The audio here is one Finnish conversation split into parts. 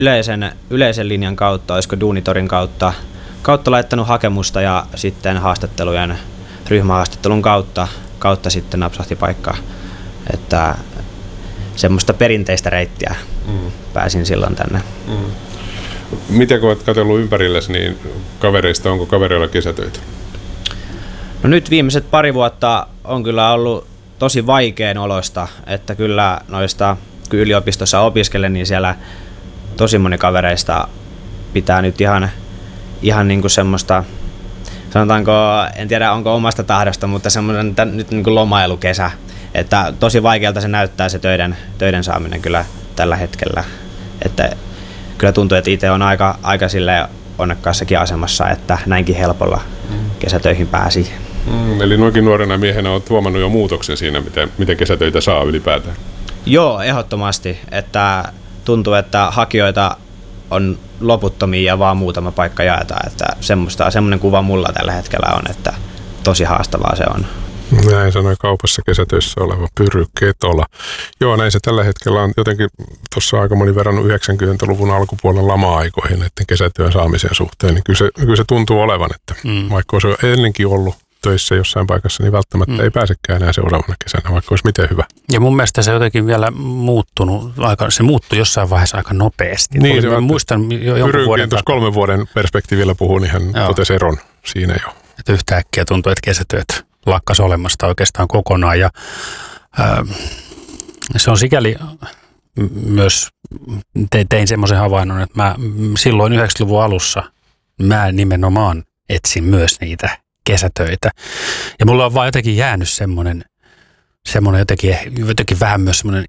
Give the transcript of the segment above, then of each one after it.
yleisen linjan kautta, olisiko Duunitorin kautta laittanut hakemusta ja sitten ryhmähaastattelun kautta sitten napsahti paikkaa. Että semmoista perinteistä reittiä pääsin silloin tänne. Miten kun olet katsellut ympärillesi, niin kavereista, onko kavereilla kesätöitä? No nyt viimeiset pari vuotta on kyllä ollut tosi vaikean olosta, että kyllä noista, kun yliopistossa opiskelen, niin siellä tosi moni kavereista pitää nyt ihan niin kuin semmoista, sanotaanko, en tiedä onko omasta tahdosta, mutta semmoinen nyt niin kuin lomailukesä, että tosi vaikealta se näyttää se töiden saaminen kyllä tällä hetkellä, että kyllä tuntuu, että itse on aika silleen onnekkaassakin asemassa, että näinkin helpolla kesätöihin pääsi. Eli noinkin nuorena miehenä olet huomannut jo muutoksen siinä, miten kesätöitä saa ylipäätään? Joo, ehdottomasti. Että tuntuu, että hakijoita on loputtomia ja vaan muutama paikka jaetaan. Että semmoinen kuva mulla tällä hetkellä on, että tosi haastavaa se on. Näin sanoi kaupassa kesätöissä oleva Pyry Ketola. Joo, näin se tällä hetkellä on jotenkin tuossa aika moni verrannut 90-luvun alkupuolen lama-aikoihin näiden kesätyön saamisen suhteen. Niin kyllä se tuntuu olevan, että vaikka olisi ennenkin ollut töissä jossain paikassa, niin välttämättä ei pääsekään enää seuraavana kesänä, vaikka olisi miten hyvä. Ja mun mielestä se jotenkin vielä muuttunut, se muuttui jossain vaiheessa aika nopeasti. Niin, se muistan jonkun vuoden 3 vuoden perspektiivillä puhuu, niin hän totesi eron siinä jo. Että yhtäkkiä tuntuu, että kesätyöt lakkas olemasta oikeastaan kokonaan. Ja se on sikäli myös, tein semmoisen havainnon, että mä silloin 90-luvun alussa mä nimenomaan etsin myös niitä kesätöitä. Ja mulla on vaan jotenkin jäänyt semmoinen jotenkin vähän myös semmoinen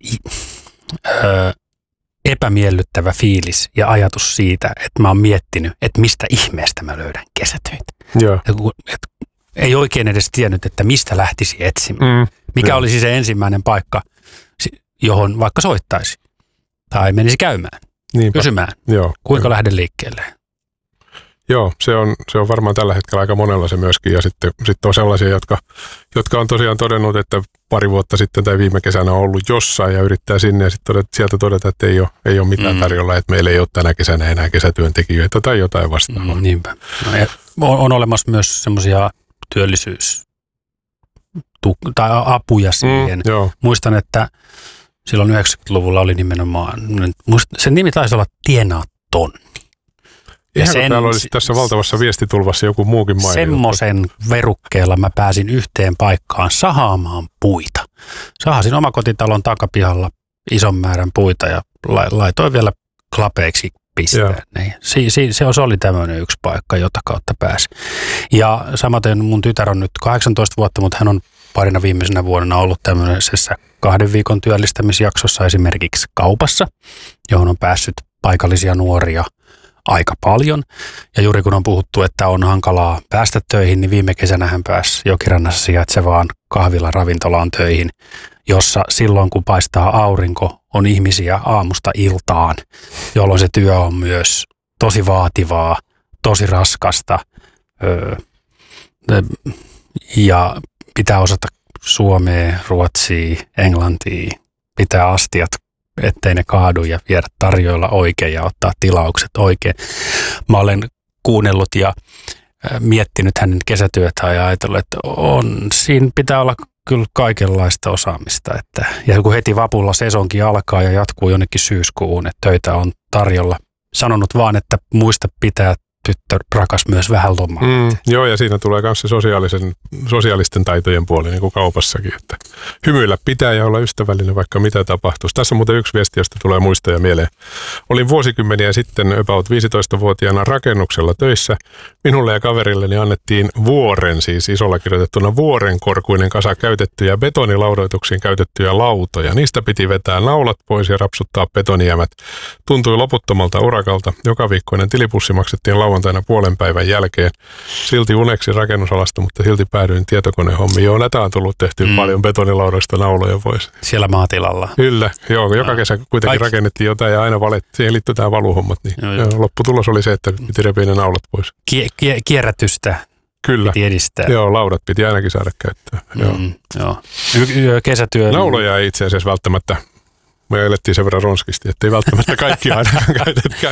epämiellyttävä fiilis ja ajatus siitä, että mä oon miettinyt, että mistä ihmeestä mä löydän kesätöitä. Joo. Ei oikein edes tiennyt, että mistä lähtisi etsimään. Mikä olisi se ensimmäinen paikka, johon vaikka soittaisi tai menisi käymään, kysymään, kuinka lähden liikkeelle. Joo, se on varmaan tällä hetkellä aika monella se myöskin. Ja sitten on sellaisia, jotka on tosiaan todennut, että pari vuotta sitten tai viime kesänä on ollut jossain ja yrittää sinne ja sitten sieltä todeta, että ei ole mitään tarjolla, että meillä ei ole tänä kesänä enää kesätyöntekijöitä tai jotain vastaavaa. Niinpä. On olemassa myös semmoisia tai apuja siihen. Muistan, että silloin 90-luvulla oli nimenomaan, sen nimi taisi olla Tienaa tonni. Ihan kun täällä olisi tässä valtavassa viestitulvassa joku muukin mainittu. Semmoisen verukkeella mä pääsin yhteen paikkaan sahaamaan puita. Sahasin omakotitalon takapihalla ison määrän puita ja laitoin vielä klapeiksi pisteen. Se oli tämmöinen yksi paikka, jota kautta pääsi. Ja samaten mun tytär on nyt 18 vuotta, mutta hän on parina viimeisenä vuonna ollut tämmöisessä 2 viikon työllistämisjaksossa esimerkiksi kaupassa, johon on päässyt paikallisia nuoria aika paljon. Ja juuri kun on puhuttu, että on hankalaa päästä töihin, niin viime kesänä hän pääsi Jokirannassa sijaitsevaan kahvila-ravintolaan töihin, jossa silloin kun paistaa aurinko, on ihmisiä aamusta iltaan, jolloin se työ on myös tosi vaativaa, tosi raskasta ja pitää osata suomea, ruotsia, englantia, pitää astiat, ettei ne kaadu ja viedä tarjoilla oikein ja ottaa tilaukset oikein. Mä olen kuunnellut ja miettinyt hänen kesätyötään ja ajatellut, että siinä pitää olla kyllä kaikenlaista osaamista. Ja kun heti vapulla sesonkin alkaa ja jatkuu jonnekin syyskuuhun, että töitä on tarjolla. Sanonut vaan, että muista pitää tyttö rakas myös vähän lomaa. Joo, ja siinä tulee myös se sosiaalisten taitojen puoli, niin kuin kaupassakin, että hymyillä pitää ja olla ystävällinen, vaikka mitä tapahtuisi. Tässä on muuten yksi viesti, josta tulee muistoja mieleen. Olin vuosikymmeniä sitten about 15-vuotiaana rakennuksella töissä. Minulle ja kaverilleni annettiin vuoren, siis isolla kirjoitettuna vuorenkorkuinen kasa käytettyjä betonilaudoituksiin käytettyjä lautoja. Niistä piti vetää naulat pois ja rapsuttaa betonijämät. Tuntui loputtomalta urakalta. Joka viikkoinen tilipussi maksettiin lauantaina puolen päivän jälkeen. Silti uneksi rakennusalasta, mutta silti päädyin tietokonehommiin. Joo, näitä on tullut tehty paljon betonilaudoista nauloja pois. Siellä maatilalla. Kyllä, joo. Joka kesä kuitenkin rakennettiin jotain ja aina siihen liittyy tämä valuhommat. Niin lopputulos oli se, että piti repiä ne naulat pois. Kierrätystä kyllä piti edistää. Joo, laudat piti ainakin saada käyttöön. Kesätyö. Nauloja ei itse asiassa välttämättä Me elettiin sen verran ronskisti, ettei välttämättä kaikki aina käytetty